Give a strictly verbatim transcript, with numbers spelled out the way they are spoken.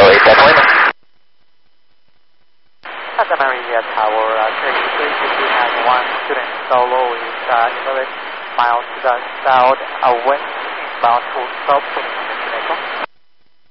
eight Delta Lima. Santa Maria Tower, uh, thirty-three fifty has one student solo with uh, eleven miles to the south, uh, wind inbound to stop destination.